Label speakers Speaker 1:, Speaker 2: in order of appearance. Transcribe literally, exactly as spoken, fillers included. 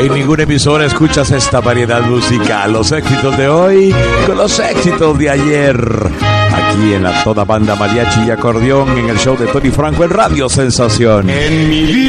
Speaker 1: En ninguna emisora escuchas esta variedad musical. Los éxitos de hoy con los éxitos de ayer. Aquí en la toda banda mariachi y acordeón en el show de Tony Franco en Radio Sensación.
Speaker 2: En mi vida.